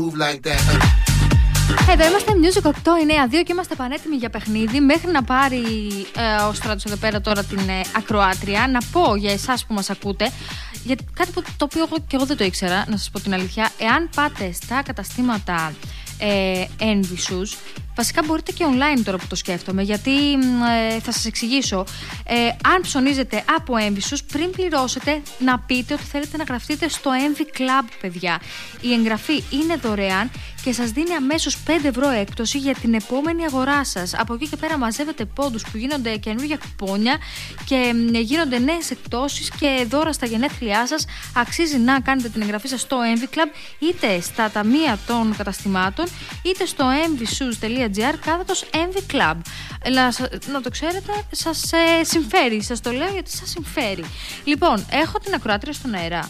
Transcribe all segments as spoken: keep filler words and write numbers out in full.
Εδώ είμαστε Music οκτώ εννιά δύο και είμαστε πανέτοιμοι για παιχνίδι. Μέχρι να πάρει ε, ο Στράτος εδώ πέρα τώρα την ε, ακροάτρια, να πω για εσάς που μας ακούτε, για κάτι που, το οποίο εγώ, και εγώ δεν το ήξερα, να σας πω την αλήθεια. Εάν πάτε στα καταστήματα ε, Envisus, βασικά μπορείτε και online τώρα που το σκέφτομαι, γιατί ε, θα σας εξηγήσω. Ε, αν ψωνίζετε από Envisus, πριν πληρώσετε, να πείτε ότι θέλετε να γραφτείτε στο Envy Club, παιδιά. Η εγγραφή είναι δωρεάν και σας δίνει αμέσως πέντε ευρώ έκπτωση για την επόμενη αγορά σας. Από εκεί και πέρα μαζεύετε πόντους που γίνονται καινούργια κουπόνια και γίνονται νέες εκπτώσεις και δώρα στα γενέθλιά σας. Αξίζει να κάνετε την εγγραφή σας στο Envy Club, είτε στα ταμεία των καταστημάτων, είτε στο envysus.gr κάθετος Envy Club. Να, να το ξέρετε, σας ε, συμφέρει. Σας το λέω γιατί σας συμφέρει. Λοιπόν, έχω την ακροάτρια στον αέρα.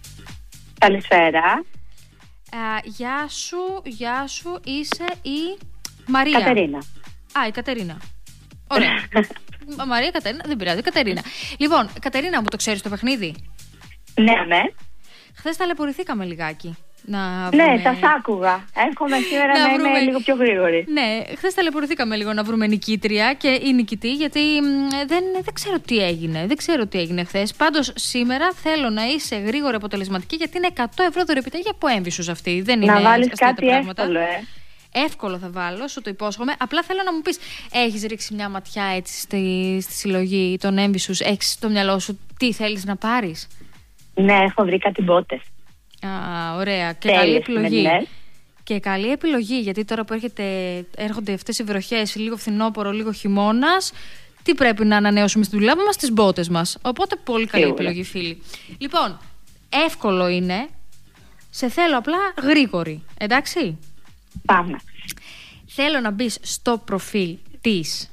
Καλησπέρα. Uh, γεια σου, γεια σου, είσαι η Μαρία. Κατερίνα. Α, η Κατερίνα. Ωραία. Μαρία, Κατερίνα, δεν πειράζει, Κατερίνα. Λοιπόν, Κατερίνα, μου το ξέρεις το παιχνίδι? Ναι, ναι. Χθες ταλαιπωρηθήκαμε λιγάκι. Να βρούμε... Ναι, σας άκουγα. Έρχομαι σήμερα να, να βρούμε... είμαι λίγο πιο γρήγορη. Ναι, χθες ταλαιπωρηθήκαμε λίγο να βρούμε νικήτρια και ή νικητή, γιατί δεν, δεν ξέρω τι έγινε. Δεν ξέρω τι έγινε χθες. Πάντως σήμερα θέλω να είσαι γρήγορη, αποτελεσματική, γιατί είναι εκατό ευρώ δωρεπιταγή από Envisus αυτή. Δεν είναι να βάλεις κάτι εύκολο, ε. Εύκολο θα βάλω, σου το υπόσχομαι. Απλά θέλω να μου πεις, έχεις ρίξει μια ματιά έτσι στη, στη συλλογή των Envisus? Έχεις στο μυαλό σου τι θέλεις να πάρεις? Ναι, έχω βρει κάτι μπότες. Α, ωραία. Και Τέλειες, καλή επιλογή. Ναι. Και καλή επιλογή, γιατί τώρα που έρχεται, έρχονται αυτές οι βροχές, λίγο φθινόπωρο, λίγο χειμώνας, τι πρέπει να ανανεώσουμε στη δουλειά μας? Τις μπότες μας. Οπότε πολύ καλή Σίγουρα. επιλογή, φίλοι. Λοιπόν, εύκολο είναι. Σε θέλω απλά γρήγορη. Εντάξει. Πάμε. Θέλω να μπεις στο προφίλ της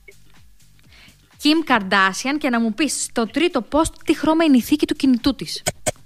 Kim Kardashian και να μου πεις στο τρίτο post τι χρώμα είναι η θήκη του κινητού της.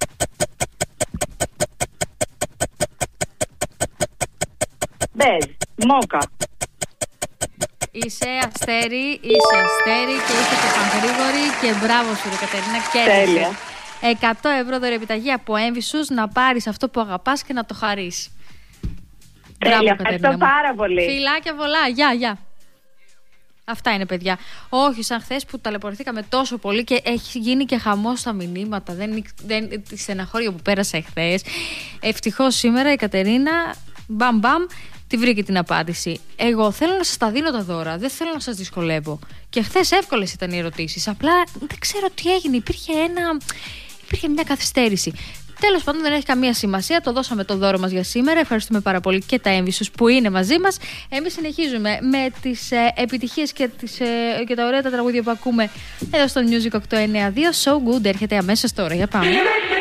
Μπέζ, μόκα. Είσαι αστέρι, είσαι αστέρι και είσαι και πανγρήγορη και μπράβο σου, ρε Κατερίνα, κέρδισες. Τέλεια. εκατό ευρώ δωρεπιταγή από Envisus να πάρεις αυτό που αγαπάς και να το χαρείς. Τέλεια, Μπράβο, ευχαριστώ Κατερίνα πάρα μου. πολύ. Φιλάκια πολλά, γεια, γεια. Αυτά είναι, παιδιά. Όχι σαν χθες που ταλαιπωρηθήκαμε τόσο πολύ και έχει γίνει και χαμός στα μηνύματα. Δεν, δεν, τη στεναχώρια που πέρασε χθες. Ευτυχώς σήμερα η Κατερίνα μπαμ μπαμ τη βρήκε την απάντηση. Εγώ θέλω να σας τα δίνω τα δώρα. Δεν θέλω να σας δυσκολεύω. Και χθες εύκολες ήταν οι ερωτήσεις. Απλά δεν ξέρω τι έγινε. Υπήρχε, ένα, υπήρχε μια καθυστέρηση. Τέλος πάντων, δεν έχει καμία σημασία. Το δώσαμε το δώρο μας για σήμερα. Ευχαριστούμε πάρα πολύ και τα Envisus που είναι μαζί μας. Εμείς συνεχίζουμε με τις ε, επιτυχίες και, τις, ε, και τα ωραία τα τραγούδια που ακούμε εδώ στο Music οκτώ εννιά δύο. So Good έρχεται αμέσως τώρα. Για πάμε.